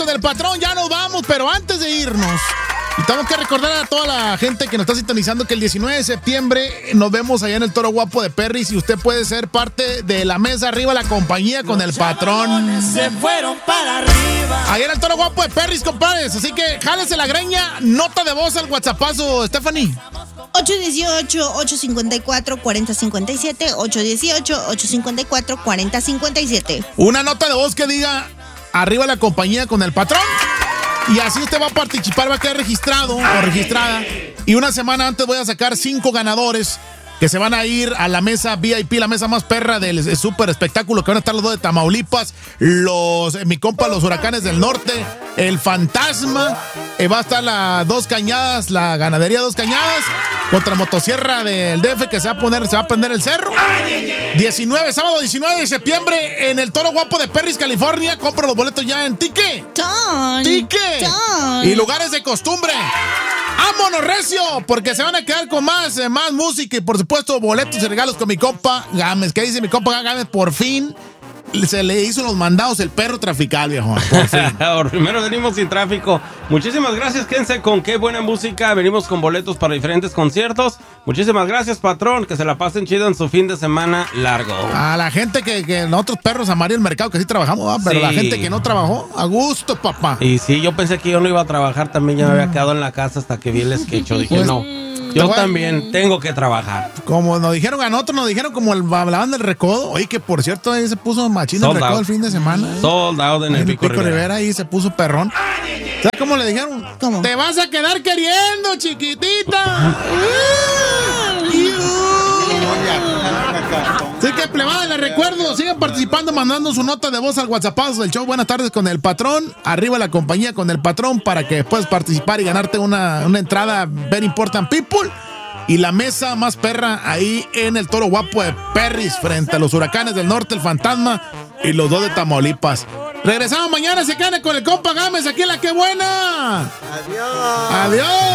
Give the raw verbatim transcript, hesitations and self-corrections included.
con el patrón, ya nos vamos, pero antes de irnos, tenemos que recordar a toda la gente que nos está sintonizando que el diecinueve de septiembre nos vemos allá en el Toro Guapo de Perris y usted puede ser parte de la mesa arriba la compañía con el patrón. Se fueron para arriba. Allá en el Toro Guapo de Perris, compadres. Así que jálese la greña, nota de voz al WhatsAppazo, Stephanie. ocho uno ocho, ocho cinco cuatro, cuatro cero cinco siete, ocho uno ocho, ocho cinco cuatro, cuatro cero cinco siete. Una nota de voz que diga arriba la compañía con el patrón. Y así usted va a participar, va a quedar registrado o registrada. Y una semana antes voy a sacar cinco ganadores que se van a ir a la mesa V I P, la mesa más perra del super espectáculo, que van a estar los dos de Tamaulipas, los, mi compa, los Huracanes del Norte, el Fantasma, eh, va a estar la Dos Cañadas, la ganadería Dos Cañadas, contra Motosierra del D F, que se va a poner, se va a prender el cerro. diecinueve, sábado diecinueve de septiembre, en el Toro Guapo de Perris, California. Compra los boletos ya en Ticket. Ton, Ticket. ton. Y lugares de costumbre. ¡Vámonos, recio! Porque se van a quedar con más, eh, más música y, por supuesto, boletos y regalos con mi compa Gámez. ¿Qué dice mi compa Gámez? Por fin se le hizo los mandados el perro trafical, viejo. Por fin. Primero venimos sin tráfico. Muchísimas gracias, quédense con qué buena música. Venimos con boletos para diferentes conciertos. Muchísimas gracias, patrón. Que se la pasen chido en su fin de semana largo. A la gente que, que nosotros perros amarillos del mercado, que sí trabajamos, ¿va? Pero Sí. la gente que no trabajó, a gusto, papá. Y sí, yo pensé que yo no iba a trabajar también. Ya me había quedado en la casa hasta que vi el sketch. Dije, Pues, no, te yo voy a- también tengo que trabajar. Como nos dijeron a nosotros, nos dijeron como el, hablaban del recodo. Oye, que por cierto, ahí se puso machino el Sold recodo out. el fin de semana. ¿eh? Sold out en Ahí el Pico, Rivera. Ahí se puso perrón. ¿Sabes cómo le dijeron? ¿Cómo? Te vas a quedar queriendo, chiquitita. Así que, plebada, les recuerdo, sigan participando, mandando su nota de voz al WhatsApp del show. Buenas tardes con el patrón. Arriba la compañía con el patrón para que puedas participar y ganarte una, una entrada Very Important People. Y la mesa más perra ahí en el Toro Guapo de Perris, frente a los Huracanes del Norte, el Fantasma y los dos de Tamaulipas. Regresamos mañana, se quedan con el compa Gámez aquí en La Que Buena. Adiós. Adiós.